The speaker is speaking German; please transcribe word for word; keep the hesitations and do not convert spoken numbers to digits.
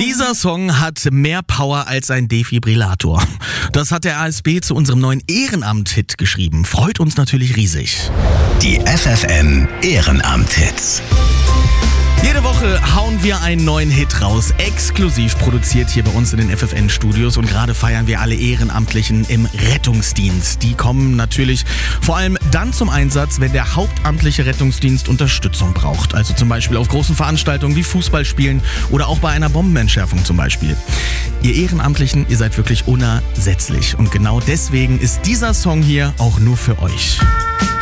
Dieser Song hat mehr Power als ein Defibrillator. Das hat der A S B zu unserem neuen Ehrenamt-Hit geschrieben. Freut uns natürlich riesig. Die F F M Ehrenamt-Hits. Jede Woche hauen wir einen neuen Hit raus, exklusiv produziert hier bei uns in den F F N-Studios. Und gerade feiern wir alle Ehrenamtlichen im Rettungsdienst. Die kommen natürlich vor allem dann zum Einsatz, wenn der hauptamtliche Rettungsdienst Unterstützung braucht. Also zum Beispiel auf großen Veranstaltungen wie Fußballspielen oder auch bei einer Bombenentschärfung zum Beispiel. Ihr Ehrenamtlichen, ihr seid wirklich unersetzlich. Und genau deswegen ist dieser Song hier auch nur für euch.